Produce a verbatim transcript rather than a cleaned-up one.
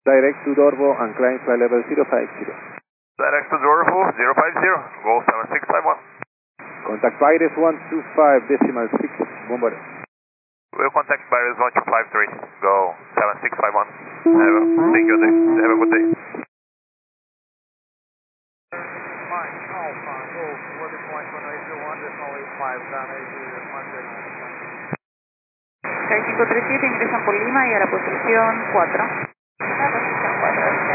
Direct to Dorvo and climb flight level zero five zero. Direct to Dorvo, zero five zero, go seven six five one. Contact Virus one two five decimal six, Bombardier. We'll contact Virus one two five three, go seven six five one. Have a, thank you, have a good day. Mike Alpha, go forty point one eight two one, decimal eight five, damage one zero nine. seis cinco tres siete, ingresan por Lima y a la posición cuatro.